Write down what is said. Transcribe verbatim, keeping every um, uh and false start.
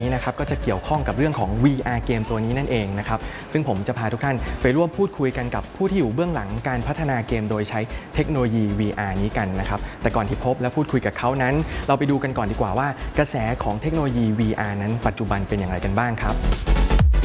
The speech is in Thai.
นี้นะครับก็จะเกี่ยวข้องกับเรื่องของ วี อาร์ เกมตัวนี้นั่นเองนะครับซึ่งผมจะพาทุกท่านไปร่วมพูดคุยกันกับผู้ที่อยู่เบื้องหลังการพัฒนาเกมโดยใช้เทคโนโลยี วี อาร์ นี้กันนะครับแต่ก่อนที่พบและพูดคุยกับเขานั้นเราไปดูกันก่อนดีกว่าว่ากระแสของเทคโนโลยี วี อาร์ นั้นปัจจุบันเป็นอย่างไรกันบ้างครับ